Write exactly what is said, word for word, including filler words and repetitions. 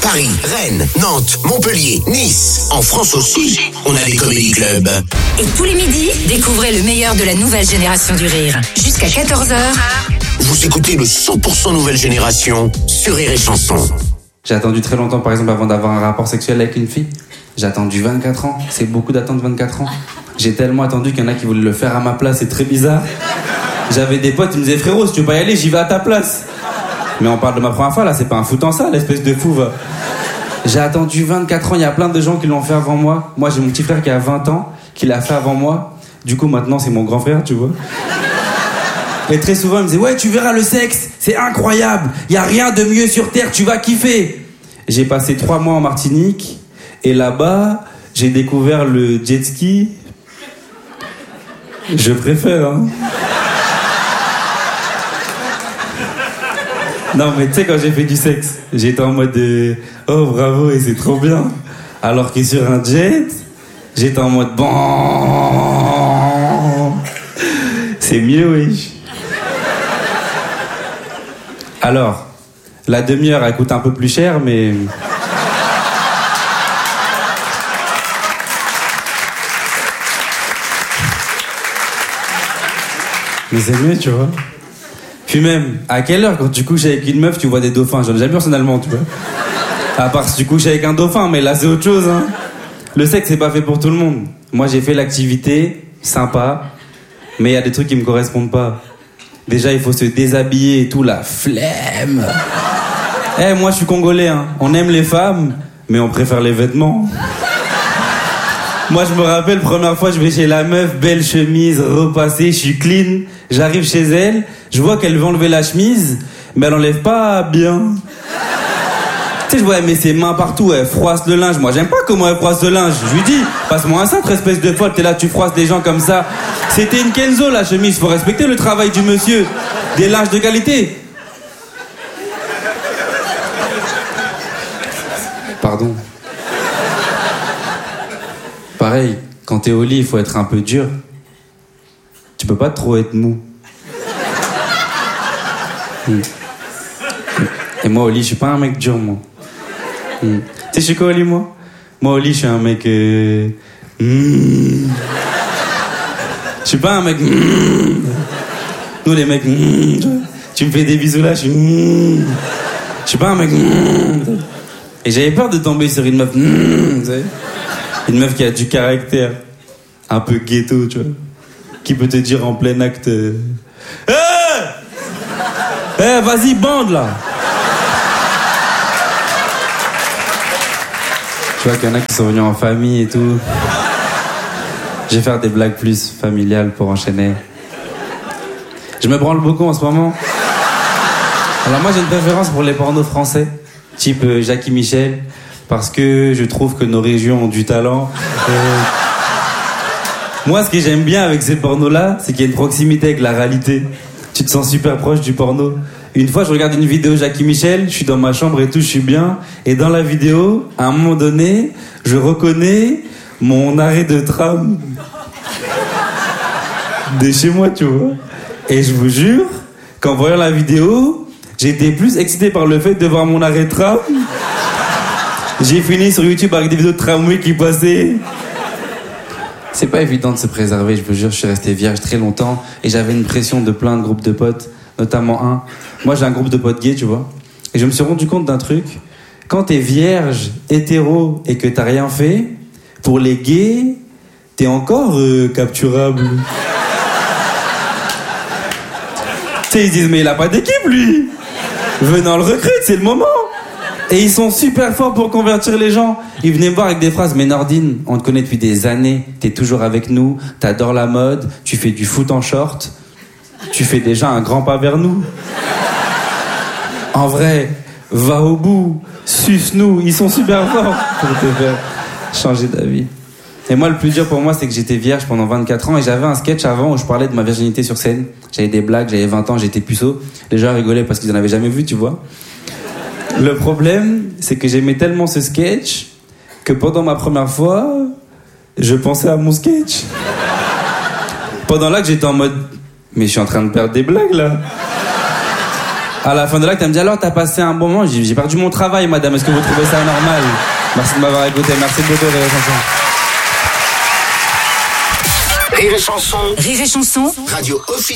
Paris, Rennes, Nantes, Montpellier, Nice. En France aussi, on a des comédie clubs. Et tous les midis, découvrez le meilleur de la nouvelle génération du rire. Jusqu'à quatorze heures. Vous écoutez le cent pour cent nouvelle génération sur Rire et Chanson. J'ai attendu très longtemps, par exemple, avant d'avoir un rapport sexuel avec une fille. J'ai attendu vingt-quatre ans. C'est beaucoup d'attendre vingt-quatre ans. J'ai tellement attendu qu'il y en a qui voulaient le faire à ma place. C'est très bizarre. J'avais des potes, ils me disaient, frérot, si tu veux pas y aller, j'y vais à ta place. Mais on parle de ma première fois, là, c'est pas un foot en ça, l'espèce de fou, va. J'ai attendu vingt-quatre ans, il y a plein de gens qui l'ont fait avant moi. Moi, j'ai mon petit frère qui a vingt ans, qui l'a fait avant moi. Du coup, maintenant, c'est mon grand frère, tu vois. Et très souvent, il me disait, ouais, tu verras le sexe, c'est incroyable. Il y a rien de mieux sur Terre, tu vas kiffer. J'ai passé trois mois en Martinique, et là-bas, j'ai découvert le jet ski. Je préfère, hein. Non, mais tu sais, quand j'ai fait du sexe, j'étais en mode de, oh bravo, et c'est trop bien. Alors que sur un jet, j'étais en mode bon. C'est mieux, oui. Alors, la demi-heure, elle coûte un peu plus cher, mais. Mais c'est mieux, tu vois. Puis même, à quelle heure, quand tu couches avec une meuf, tu vois des dauphins? J'en ai jamais personnellement, tu vois. À part si tu couches avec un dauphin, mais là, c'est autre chose, hein. Le sexe, c'est pas fait pour tout le monde. Moi, j'ai fait l'activité, sympa, mais il y a des trucs qui me correspondent pas. Déjà, il faut se déshabiller et tout, la flemme. Eh, hey, moi, je suis congolais, hein. On aime les femmes, mais on préfère les vêtements. Moi, je me rappelle, première fois, je vais chez la meuf, belle chemise, repassée, je suis clean. J'arrive chez elle, je vois qu'elle veut enlever la chemise, mais elle enlève pas bien. Tu sais, je vois, elle met ses mains partout, elle froisse le linge. Moi, j'aime pas comment elle froisse le linge. Je lui dis, passe-moi un cintre, espèce de folle, t'es là, tu froisses des gens comme ça. C'était une Kenzo, la chemise, faut respecter le travail du monsieur. Des linges de qualité. Pardon. Pareil, quand t'es au lit, il faut être un peu dur. Tu peux pas trop être mou. Mm. Et moi, au lit, je suis pas un mec dur, moi. Mm. Tu sais, je suis quoi au lit, moi? Moi, au lit, je suis un mec... Euh... Mm. Je suis pas un mec... Mm. Nous, les mecs... Mm. Tu me fais des bisous là, je suis... Mm. Je suis pas un mec... Mm. Et j'avais peur de tomber sur une meuf... Mm. Tu sais, une meuf qui a du caractère, un peu ghetto, tu vois, qui peut te dire en plein acte euh... Hé hey hey, vas-y, bande, là. Tu vois qu'il y en a qui sont venus en famille et tout. Je vais faire des blagues plus familiales pour enchaîner. Je me branle beaucoup en ce moment. Alors moi, j'ai une préférence pour les pornos français, type euh, Jackie Michel, parce que je trouve que nos régions ont du talent. Euh... Moi, ce que j'aime bien avec ces pornos-là, c'est qu'il y a une proximité avec la réalité. Tu te sens super proche du porno. Une fois, je regarde une vidéo Jackie Michel, je suis dans ma chambre et tout, je suis bien. Et dans la vidéo, à un moment donné, je reconnais mon arrêt de tram de chez moi, tu vois. Et je vous jure qu'en voyant la vidéo, j'étais plus excité par le fait de voir mon arrêt de tram. J'ai fini sur YouTube avec des vidéos de tramway qui passaient. C'est pas évident de se préserver, je vous jure, je suis resté vierge très longtemps et j'avais une pression de plein de groupes de potes, notamment un. Moi, j'ai un groupe de potes gays, tu vois. Et je me suis rendu compte d'un truc. Quand t'es vierge, hétéro et que t'as rien fait, pour les gays, t'es encore euh, capturable. Tu sais, ils disent, mais il a pas d'équipe, lui. Venant le recrute, c'est le moment. Et ils sont super forts pour convertir les gens. Ils venaient me voir avec des phrases, mais Nordine, on te connaît depuis des années, t'es toujours avec nous, t'adores la mode, tu fais du foot en short, tu fais déjà un grand pas vers nous. En vrai, va au bout, suce-nous, ils sont super forts pour te faire changer d'avis. Et moi, le plus dur pour moi, c'est que j'étais vierge pendant vingt-quatre ans et j'avais un sketch avant où je parlais de ma virginité sur scène. J'avais des blagues, j'avais vingt ans, j'étais puceau. Les gens rigolaient parce qu'ils en avaient jamais vu, tu vois. Le problème, c'est que j'aimais tellement ce sketch que pendant ma première fois, je pensais à mon sketch. Pendant là que j'étais en mode, mais je suis en train de perdre des blagues là. À la fin de l'acte, elle me dit alors t'as passé un bon moment. J'ai j'ai perdu mon travail, madame. Est-ce que vous trouvez ça normal? Merci de m'avoir écouté. Merci beaucoup, Rire et Chanson. Rire et Chanson, Rire et chanson. radio officielle.